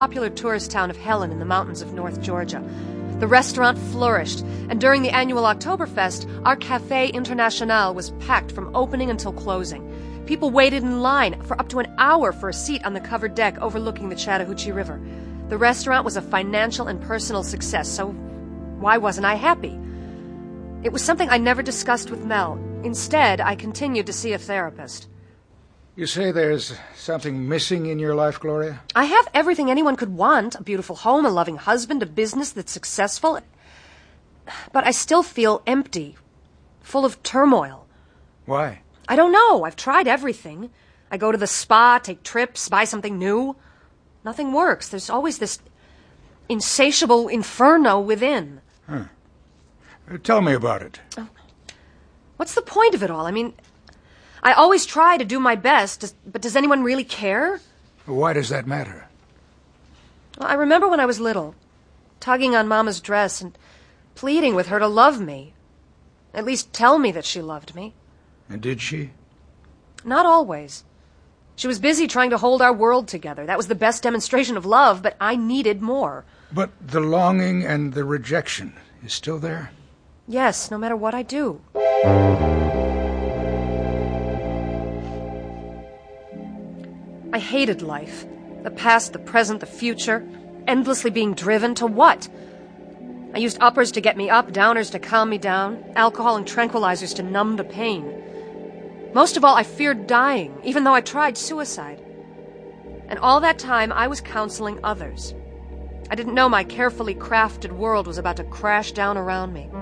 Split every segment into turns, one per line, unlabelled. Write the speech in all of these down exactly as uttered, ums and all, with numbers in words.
popular tourist town of Helen in the mountains of North Georgia. The restaurant flourished, and during the annual Oktoberfest, our Café International was packed from opening until closing. People waited in line for up to an hour for a seat on the covered deck overlooking the Chattahoochee River. The restaurant was a financial and personal success, so why wasn't I happy? It was something I never discussed with Mel. Instead, I continued to see a therapist.
You say there's something missing in your life, Gloria?
I have everything anyone could want. A beautiful home, a loving husband, a business that's successful. But I still feel empty, full of turmoil.
Why?
I don't know. I've tried everything. I go to the spa, take trips, buy something new. Nothing works. There's always this insatiable inferno within.
Huh. Tell me about it.
Oh. What's the point of it all? I mean, I always try to do my best, but does anyone really care?
Why does that matter?
Well, I remember when I was little, tugging on Mama's dress and pleading with her to love me. At least tell me that she loved me.
And did she?
Not always. She was busy trying to hold our world together. That was the best demonstration of love, but I needed more.
But the longing and the rejection is still there?
Yes, no matter what I do. I hated life. The past, the present, the future. Endlessly being driven to what? I used uppers to get me up, downers to calm me down, alcohol and tranquilizers to numb the pain. Most of all, I feared dying, even though I tried suicide. And all that time, I was counseling others. I didn't know my carefully crafted world was about to crash down around me.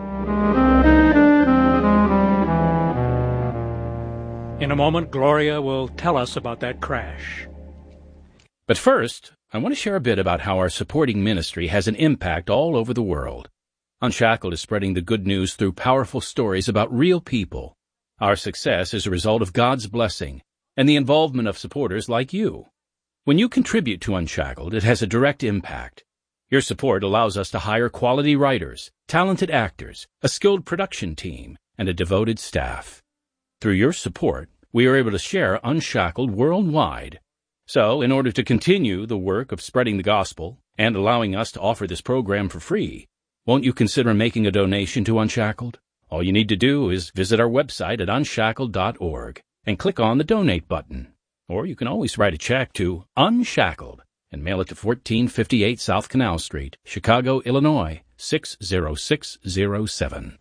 In a moment, Gloria will tell us about that crash. But first, I want to share a bit about how our supporting ministry has an impact all over the world. Unshackled is spreading the good news through powerful stories about real people. Our success is a result of God's blessing and the involvement of supporters like you. When you contribute to Unshackled, it has a direct impact. Your support allows us to hire quality writers, talented actors, a skilled production team, and a devoted staff. Through your support, we are able to share Unshackled worldwide. So, in order to continue the work of spreading the gospel and allowing us to offer this program for free, won't you consider making a donation to Unshackled? All you need to do is visit our website at unshackled dot org and click on the Donate button. Or you can always write a check to Unshackled and mail it to fourteen fifty-eight South Canal Street, Chicago, Illinois, six zero six zero seven.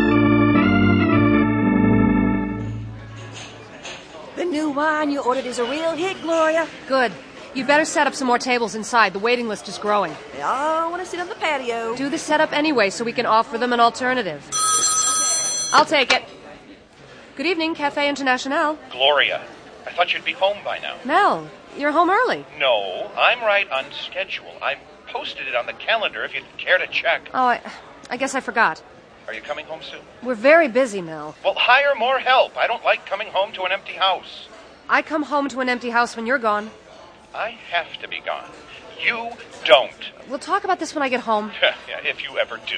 The new wine you ordered is a real hit, Gloria.
Good. You better set up some more tables inside. The waiting list is growing.
They all want to sit on the patio.
Do the setup anyway so we can offer them an alternative. I'll take it. Good evening, Café International.
Gloria, I thought you'd be home by now.
Mel, you're home early.
No, I'm right on schedule. I've posted it on the calendar if you'd care to check.
Oh, I, I guess I forgot.
Are you coming home soon?
We're very busy, Mel.
Well, hire more help. I don't like coming home to an empty house.
I come home to an empty house when you're gone.
I have to be gone. You don't.
We'll talk about this when I get home.
Yeah, if you ever do.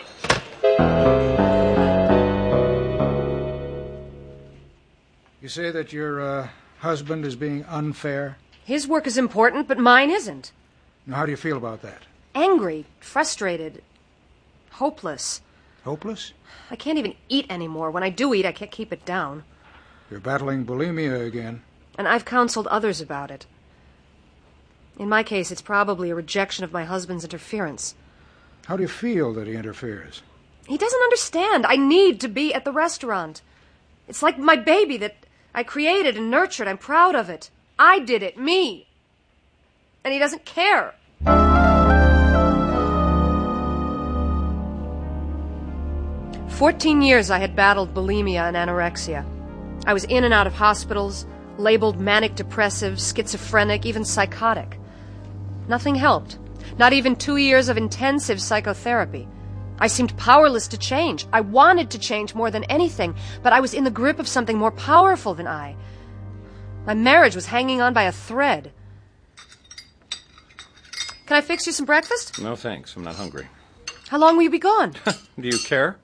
You say that your uh, husband is being unfair?
His work is important, but mine isn't.
Now, how do you feel about that?
Angry, frustrated, hopeless.
Hopeless?
I can't even eat anymore. When I do eat, I can't keep it down.
You're battling bulimia again.
And I've counseled others about it. In my case, it's probably a rejection of my husband's interference.
How do you feel that he interferes?
He doesn't understand. I need to be at the restaurant. It's like my baby that I created and nurtured. I'm proud of it. I did it. Me. And he doesn't care. Fourteen years I had battled bulimia and anorexia. I was in and out of hospitals, labeled manic depressive, schizophrenic, even psychotic. Nothing helped. Not even two years of intensive psychotherapy. I seemed powerless to change. I wanted to change more than anything, but I was in the grip of something more powerful than I. My marriage was hanging on by a thread. Can I fix you some breakfast?
No, thanks. I'm not hungry.
How long will you be gone?
Do you care?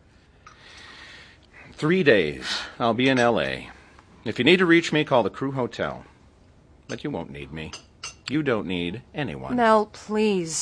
Three days. I'll be in L A If you need to reach me, call the Crew Hotel. But you won't need me. You don't need anyone.
Mel, please.